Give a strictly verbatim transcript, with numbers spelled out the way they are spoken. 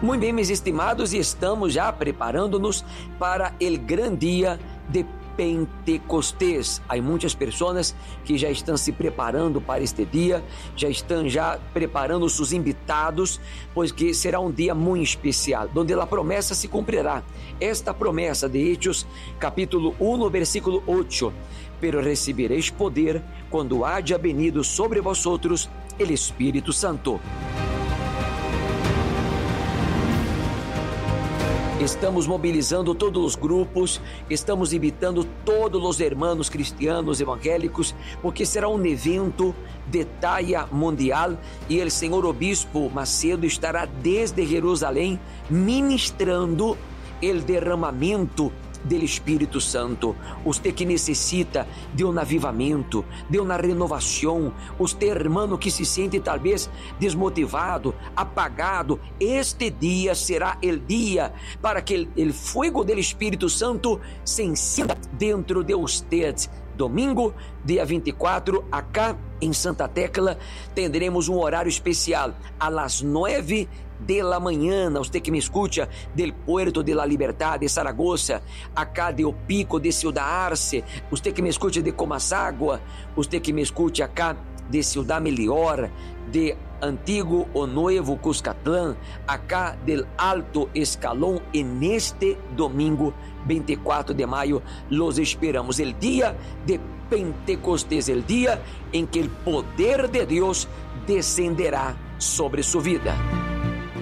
Muito bem, meus estimados, e estamos já preparando-nos para o grande dia de Pentecostés. Há muitas pessoas que já estão se preparando para este dia, já estão já preparando seus invitados, pois que será um dia muito especial, onde a promessa se cumprirá. Esta promessa de Hechos, capítulo um, versículo oito: pero recebereis poder quando haja venido sobre vosotros el Espírito Santo. Estamos mobilizando todos os grupos, estamos invitando todos os irmãos cristianos evangélicos, porque será um evento de talla mundial e o senhor Obispo Macedo estará desde Jerusalém ministrando o derramamento do Espírito Santo. Você que necessita de um avivamento, de uma renovação, você, irmão, que se sente talvez desmotivado, apagado, este dia será o dia para que o fogo do Espírito Santo se encenda dentro de você. Domingo, dia vinte e quatro, acá em Santa Tecla, teremos um horário especial, a las nove de la manhã. Você que me escuta del Puerto de la Libertad de Zaragoza, acá de Opico de Ciudad Arce, você que me escuta de Comasagua, você que me escuta acá de Ciudad Melior, de Antigo o Nuevo Cuscatlán, acá del Alto Escalón, e neste domingo vinte e quatro de maio los esperamos, el dia de Pentecostés, el dia em que o poder de Deus descenderá sobre sua vida.